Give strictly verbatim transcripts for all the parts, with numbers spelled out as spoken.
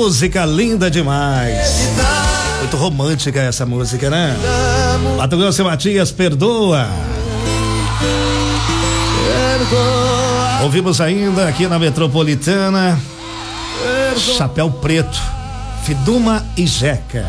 Música linda demais. Muito romântica essa música, né? Mato Grosso e Matias, perdoa. Perdoa. Ouvimos ainda aqui na Metropolitana, perdoa. Chapéu Preto, Fiduma e Jeca.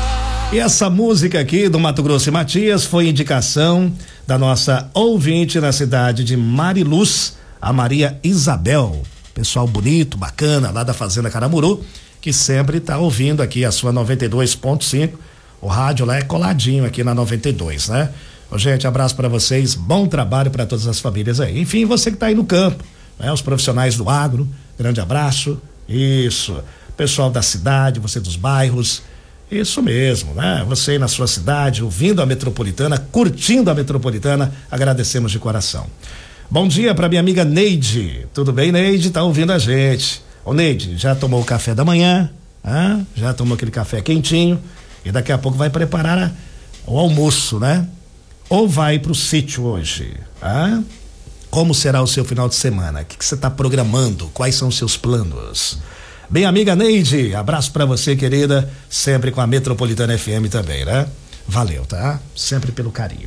E essa música aqui do Mato Grosso e Matias foi indicação da nossa ouvinte na cidade de Mariluz, a Maria Isabel. Pessoal bonito, bacana, lá da Fazenda Caramuru, que sempre tá ouvindo aqui a sua noventa e dois ponto cinco. O rádio lá é coladinho aqui na noventa e dois, né? Ô, gente, abraço para vocês, bom trabalho para todas as famílias aí. Enfim, você que tá aí no campo, né? Os profissionais do agro, grande abraço. Isso. Pessoal da cidade, você dos bairros, isso mesmo, né? Você aí na sua cidade, ouvindo a Metropolitana, curtindo a Metropolitana, agradecemos de coração. Bom dia para minha amiga Neide. Tudo bem, Neide? Tá ouvindo a gente. Ô, Neide, já tomou o café da manhã? Ah, já tomou aquele café quentinho? E daqui a pouco vai preparar a, o almoço, né? Ou vai pro sítio hoje? Ah? Como será o seu final de semana? O que você tá programando? Quais são os seus planos? Bem, amiga Neide, abraço para você, querida, sempre com a Metropolitana F M também, né? Valeu, tá? Sempre pelo carinho.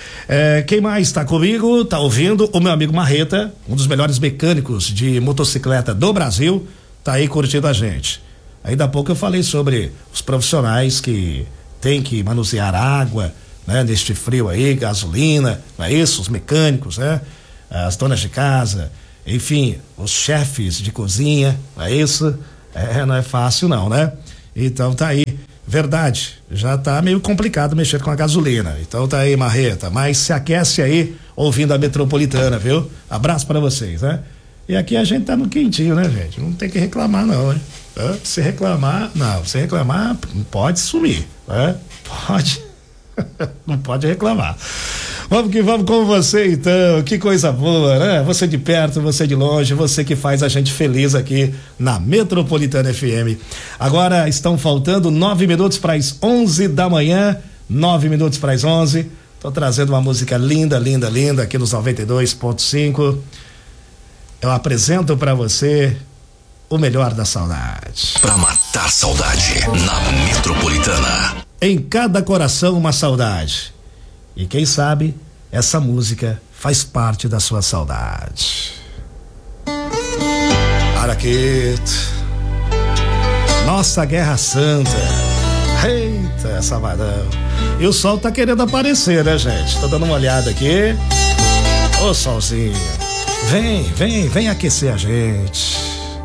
É, quem mais está comigo, tá ouvindo? O meu amigo Marreta, um dos melhores mecânicos de motocicleta do Brasil, tá aí curtindo a gente. Ainda há pouco eu falei sobre os profissionais que tem que manusear água, né? Neste frio aí, gasolina, não é isso? Os mecânicos, né? As donas de casa, enfim, os chefes de cozinha, não é isso? É, não é fácil não, né? Então tá aí. Verdade, já tá meio complicado mexer com a gasolina. Então tá aí, Marreta, mas se aquece aí ouvindo a Metropolitana, viu? Abraço para vocês, né? E aqui a gente tá no quentinho, né, gente? Não tem que reclamar não, hein? Se reclamar, não, se reclamar, pode sumir, né? Pode, não pode reclamar. Vamos que vamos com você então, que coisa boa, né? Você de perto, você de longe, você que faz a gente feliz aqui na Metropolitana F M. Agora estão faltando nove minutos para as onze da manhã, nove minutos para as onze. Tô trazendo uma música linda, linda, linda aqui nos noventa e dois ponto cinco. Eu apresento para você o melhor da saudade. Pra matar saudade na Metropolitana. Em cada coração uma saudade. E quem sabe, essa música faz parte da sua saudade. Araqueto, nossa Guerra Santa. Eita, sabadão. E o sol tá querendo aparecer, né, gente? Tô dando uma olhada aqui. Ô, solzinho, vem, vem, vem aquecer a gente.